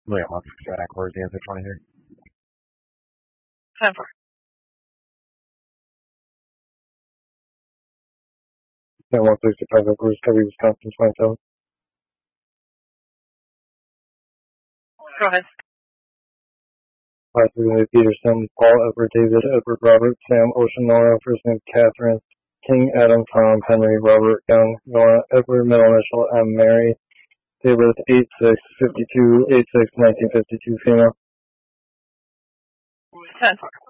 William Humphrey Jack, where's the answer 23? 10-4. San Juan 65 over Discovery, Wisconsin 27. Go ahead. 538 Peterson, Paul, Edward, David, Edward, Robert, Sam, Ocean, Nora, first name Catherine, King, Adam, Tom, Henry, Robert, Young, Nora, Edward, middle initial M, Mary, date of birth 8/6/52, 8/6/1952, female. 10-4.